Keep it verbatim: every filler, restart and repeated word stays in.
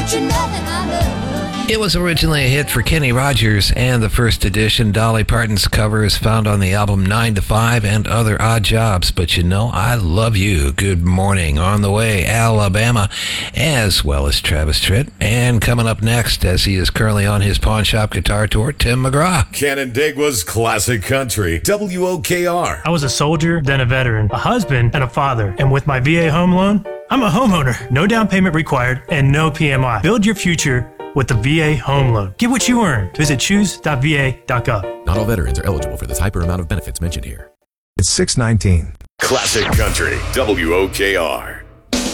Don't you know that I love you? It was originally a hit for Kenny Rogers, and the first edition Dolly Parton's cover is found on the album nine to five and Other Odd Jobs. But you know, I love you. Good morning. On the way, Alabama, as well as Travis Tritt. And coming up next, as he is currently on his Pawn Shop Guitar Tour, Tim McGraw. Canandaigua's Classic Country, W O K R. I was a soldier, then a veteran, a husband, and a father. And with my V A home loan, I'm a homeowner. No down payment required and no P M I. Build your future with the V A home loan. Get what you earn. Visit choose dot v a dot gov. Not all veterans are eligible for this hyper amount of benefits mentioned here. It's six nineteen. Classic Country, W O K R.